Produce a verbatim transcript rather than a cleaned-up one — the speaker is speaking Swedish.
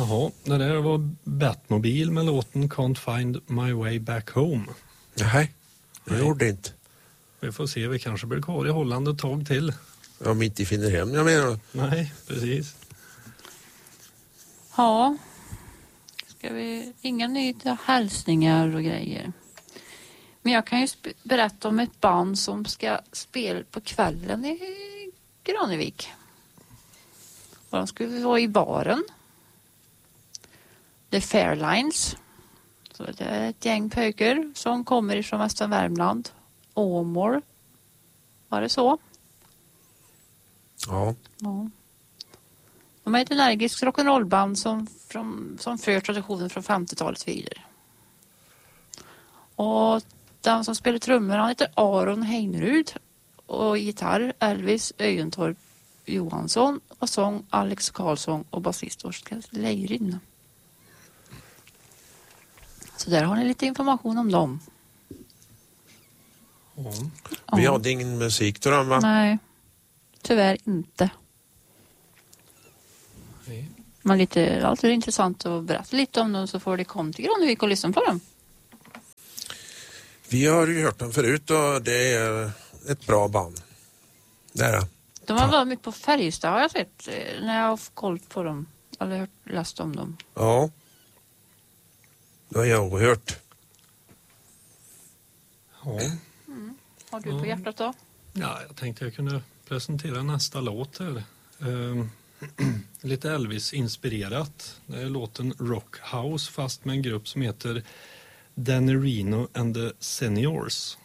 Jaha, det där var Batmobil med låten Can't Find My Way Back Home. Nej, det gjorde inte. Vi får se, vi kanske blir kvar i Holland ett tag till. Om vi inte finner hem, jag menar. Nej, precis. Ja, ska vi... Inga nya hälsningar och grejer. Men jag kan ju sp- berätta om ett band som ska spela på kvällen i Granevik. Och de skulle vara i baren. The Fairlines. Så det är ett gäng pöjker som kommer ifrån Västra Värmland. Åmål. Var det så? Ja. Ja. De är ett energiskt rock'n'rollband som, från, som för traditionen från femtiotalet vidare. Och den som spelar trummor, han heter Aron Heinerud. Och gitarr Elvis Öjentorp Johansson. Och sång Alex Karlsson och basist Oskar Leirin. Så där har ni lite information om dem. Ja. Vi Ja. hade ingen musik till dem, va? Nej, tyvärr inte. Nej. Men lite, alltid intressant att berätta lite om dem, så får det komma till Granevik och lyssna på dem. Vi har ju hört dem förut och det är ett bra band. Det är det. De har varit mycket på Färjestad, har jag sett, när jag har koll på dem. Eller hört, läst om dem. Ja. Det har jag hört. Ja. Mm. Har du på hjärtat då? Ja, jag tänkte jag kunde presentera nästa låt här. Ehm, lite Elvis-inspirerat. Det är låten Rock House fast med en grupp som heter Danny Reno and the Seniors.